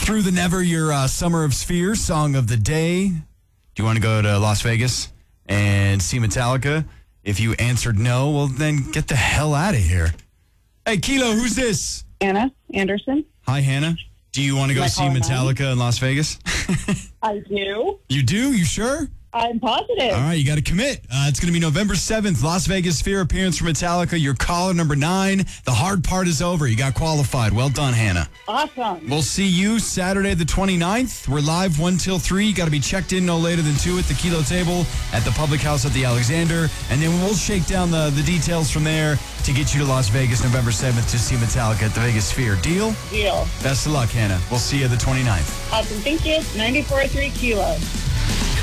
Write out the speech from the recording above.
Through the Never, your Summer of Sphere song of the day. Do you want to go to Las Vegas and see Metallica? If you answered no, well, then get the hell out of here. Hey, Kilo, who's this? Anna Anderson. Hi, Hannah. Do you want to go see Metallica in Las Vegas? I do. You do? You sure? I'm positive. All right, you got to commit. It's going to be November 7th, Las Vegas Sphere appearance for Metallica. You're caller number 9. The hard part is over. You got qualified. Well done, Hannah. Awesome. We'll see you Saturday the 29th. We're live 1 till 3. You got to be checked in no later than 2 at the Kilo table at the Public House at the Alexander. And then we'll shake down the details from there to get you to Las Vegas November 7th to see Metallica at the Vegas Sphere. Deal? Deal. Best of luck, Hannah. We'll see you the 29th. Awesome. Thank you. 94.3 Kilo.